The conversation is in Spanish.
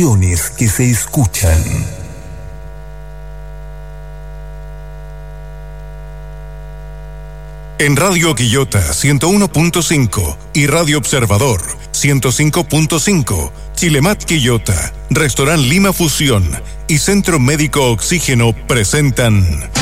Que se escuchan. En Radio Quillota 101.5 y Radio Observador 105.5, Chilemat Quillota, Restaurant Lima Fusión y Centro Médico Oxígeno presentan